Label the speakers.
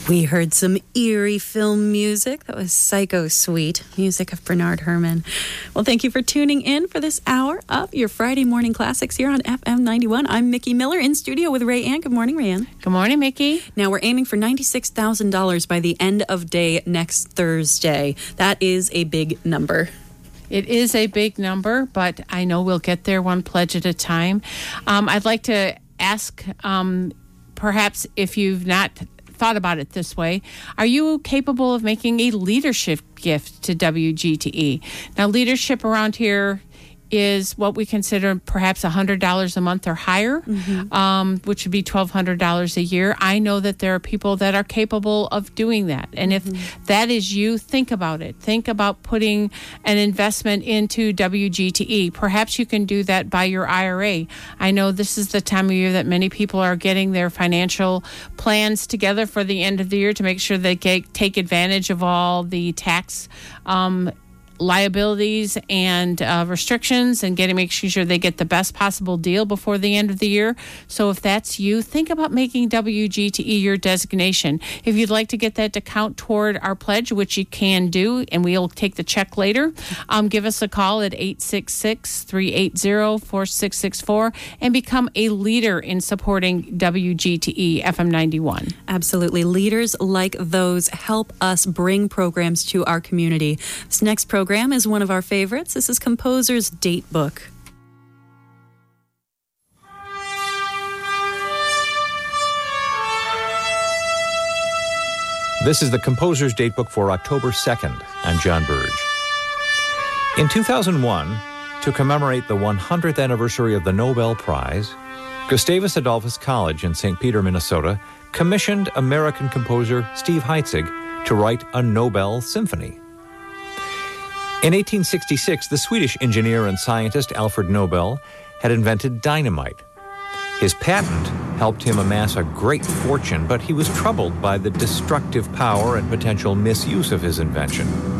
Speaker 1: We heard some eerie film music. That was Psycho Suite, music of Bernard Herrmann. Well, thank you for tuning in for this hour of your Friday morning classics here on FM 91. I'm Mickey Miller in studio with Ray Ann. Good morning, Ray Ann.
Speaker 2: Good morning, Mickey.
Speaker 1: Now, we're aiming for $96,000 by the end of day next Thursday. That is a big number.
Speaker 2: It is a big number, but I know we'll get there one pledge at a time. I'd like to ask, perhaps if you've not thought about it this way, are you capable of making a leadership gift to WGTE? Now, leadership around here is what we consider perhaps $100 a month or higher, which would be $1,200 a year. I know that there are people that are capable of doing that. And if that is you, think about it. Think about putting an investment into WGTE. Perhaps you can do that by your IRA. I know this is the time of year that many people are getting their financial plans together for the end of the year to make sure they take advantage of all the tax liabilities and restrictions and making sure they get the best possible deal before the end of the year. So if that's you, think about making WGTE your designation. If you'd like to get that to count toward our pledge, which you can do, and we'll take the check later, give us a call at 866-380-4664 and become a leader in supporting WGTE FM 91.
Speaker 1: Absolutely. Leaders like those help us bring programs to our community. This next program is one of our favorites. This is Composer's Date Book.
Speaker 3: This is the Composer's Date Book for October 2nd. I'm John Burge. In 2001, to commemorate the 100th anniversary of the Nobel Prize, Gustavus Adolphus College in St. Peter, Minnesota, commissioned American composer Steve Heitzig to write a Nobel Symphony. In 1866, the Swedish engineer and scientist Alfred Nobel had invented dynamite. His patent helped him amass a great fortune, but he was troubled by the destructive power and potential misuse of his invention.